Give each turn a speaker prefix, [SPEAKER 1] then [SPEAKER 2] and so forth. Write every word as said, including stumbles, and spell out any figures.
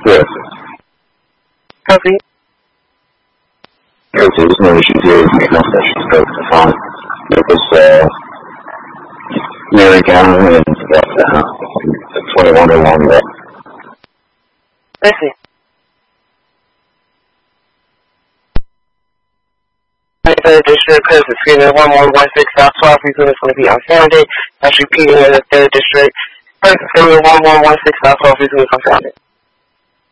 [SPEAKER 1] Yes.
[SPEAKER 2] Copy.
[SPEAKER 1] Okay, there's no issues here with maintenance. That should go to fine. It was, uh, Mary County and that's, uh, twenty-one oh one there.
[SPEAKER 2] I see. Third District, code for Freeman one one one six South twelve, reason is going to be on Saturday. That's repeating in the third District. Code for Freeman one one one six South twelve, reason is on Saturday.